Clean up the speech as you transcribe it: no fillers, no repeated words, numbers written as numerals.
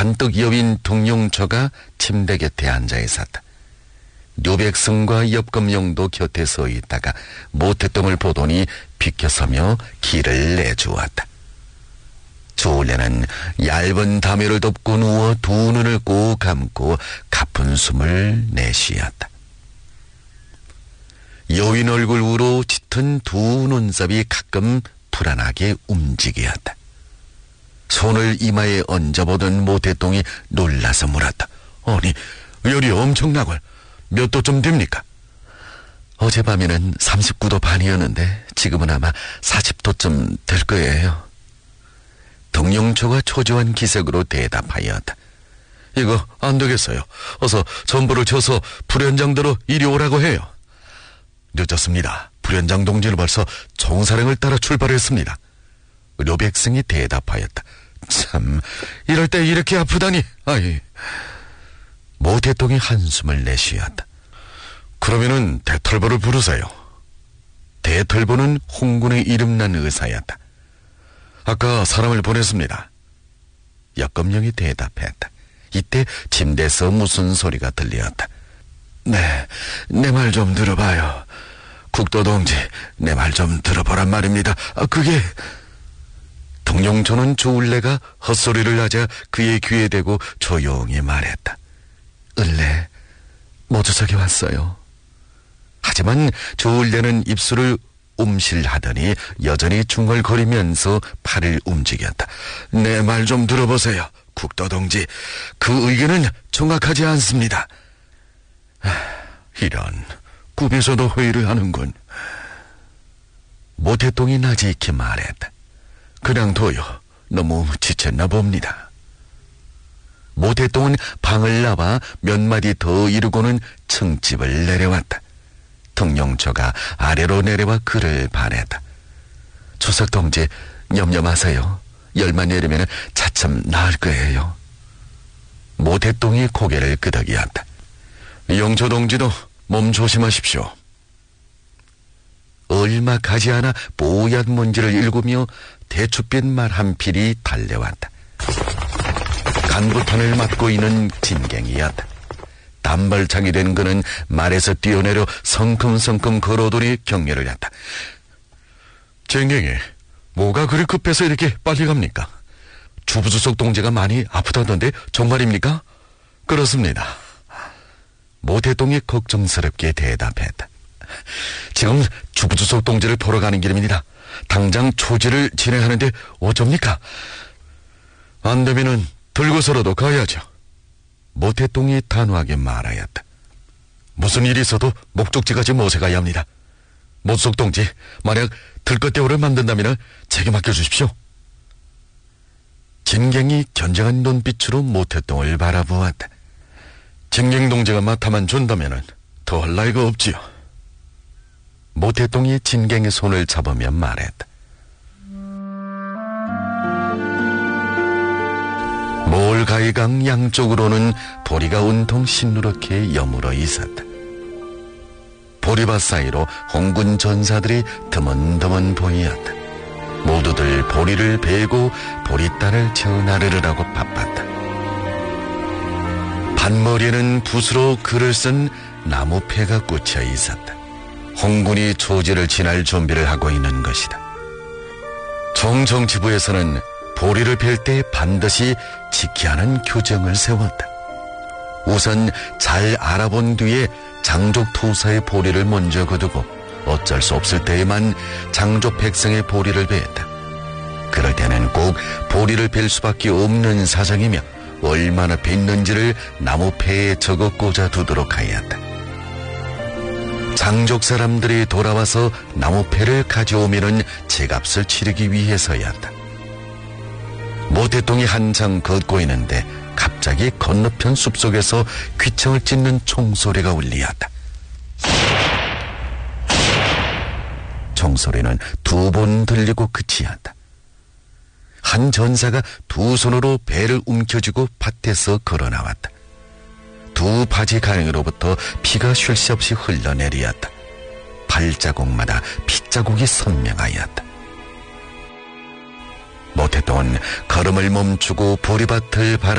잔뜩 여윈 동룡초가 침대 곁에 앉아 있었다. 류백승과 엽검룡도 곁에 서 있다가 모태똥을 보더니 비켜서며 길을 내주었다. 조울래는 얇은 담요를 덮고 누워 두 눈을 꼭 감고 가쁜 숨을 내쉬었다. 여인 얼굴 위로 짙은 두 눈썹이 가끔 불안하게 움직였다. 손을 이마에 얹어보던 모태똥이 놀라서 물었다. 아니, 열이 엄청나걸. 몇 도쯤 됩니까? 어젯밤에는 39도 반이었는데 지금은 아마 40도쯤 될 거예요. 동룡초가 초조한 기색으로 대답하였다. 이거 안 되겠어요. 어서 전부를 쳐서 불현장대로 이리 오라고 해요. 늦었습니다. 불현장 동지는 벌써 정사령을 따라 출발했습니다. 료백승이 대답하였다. 참, 이럴 때 이렇게 아프다니. 아이. 모태똥이 한숨을 내쉬었다. 그러면은 대털보를 부르세요. 대털보는 홍군의 이름난 의사였다. 아까 사람을 보냈습니다. 역검령이 대답했다. 이때 침대에서 무슨 소리가 들렸다. 네, 내 말 좀 들어봐요. 국도동지, 내 말 좀 들어보란 말입니다. 그게... 동룡초는 조울래가 헛소리를 하자 그의 귀에 대고 조용히 말했다. 을래, 모주석이 왔어요. 하지만 조울래는 입술을 움실하더니 여전히 중얼거리면서 팔을 움직였다. 내 말 좀 들어보세요. 국도동지, 그 의견은 정확하지 않습니다. 이런, 꿈에서도 회의를 하는군. 모태똥이 나지익히 말했다. 그냥 둬요. 너무 지쳤나 봅니다. 모태똥은 방을 나와 몇 마디 더 이르고는 층집을 내려왔다. 동룡초가 아래로 내려와 그를 바랬다. 조석동지, 염려마세요. 열만 내리면 차츰 나을 거예요. 모태똥이 고개를 끄덕이었다. 영초동지도 몸 조심하십시오. 얼마 가지 않아 뽀얀 먼지를 일구며 대추빛 말 한 필이 달려왔다. 간부탄을 맡고 있는 진갱이었다. 단발창이 된 그는 말에서 뛰어내려 성큼성큼 걸어오더니 경례를 했다. 진갱이, 뭐가 그리 급해서 이렇게 빨리 갑니까? 주부주석 동지가 많이 아프다던데 정말입니까? 그렇습니다. 모태똥이 걱정스럽게 대답했다. 지금 주부주석 동지를 보러 가는 길입니다. 당장 초지를 진행하는데 어쩝니까? 안 되면은 들고서라도 가야죠. 모태똥이 단호하게 말하였다. 무슨 일이 있어도 목적지까지 모셔가야 합니다. 모수석 동지, 만약 들것대오를 만든다면 제게 맡겨주십시오. 진갱이 견장한 눈빛으로 모태똥을 바라보았다. 진갱 동지가 맡아만 준다면 더 할 나위가 없지요. 모태똥이 진갱의 손을 잡으며 말했다. 몰가이강 양쪽으로는 보리가 온통 신누렇게 여물어 있었다. 보리밭 사이로 홍군 전사들이 드문드문 보이었다. 모두들 보리를 베고 보리단을 전하르르라고 바빴다. 밭머리에는 붓으로 글을 쓴 나무패가 꽂혀 있었다. 홍군이 초지를 지날 준비를 하고 있는 것이다. 총정치부에서는 보리를 벨 때 반드시 지켜야 하는 규정을 세웠다. 우선 잘 알아본 뒤에 장족 투사의 보리를 먼저 거두고 어쩔 수 없을 때에만 장족 백성의 보리를 베었다. 그럴 때는 꼭 보리를 벨 수밖에 없는 사정이며 얼마나 뱄는지를 나무패에 적어 꽂아 두도록 하였다. 장족 사람들이 돌아와서 나무패를 가져오면은 제값을 치르기 위해서였다. 모태똥이 한창 걷고 있는데 갑자기 건너편 숲속에서 귀청을 찢는 총소리가 울리었다. 총소리는 두 번 들리고 끝이었다. 한 전사가 두 손으로 배를 움켜쥐고 밭에서 걸어나왔다. 두 바지 가랑이로부터 피가 쉴 새 없이 흘러내리었다. 발자국마다 핏자국이 선명하였다. 모태똥은 걸음을 멈추고 보리밭을 바라